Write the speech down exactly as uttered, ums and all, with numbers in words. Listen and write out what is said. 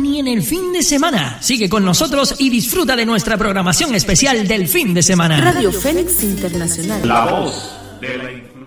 ni en el fin de semana. Sigue con nosotros y disfruta de nuestra programación especial del fin de semana. Radio Fénix Internacional. La voz de la